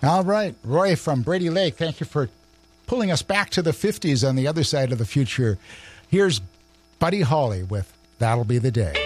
All right. Roy from Brady Lake, thank you for pulling us back to the 50s on the other side of the future. Here's Buddy Holly with That'll Be the Day.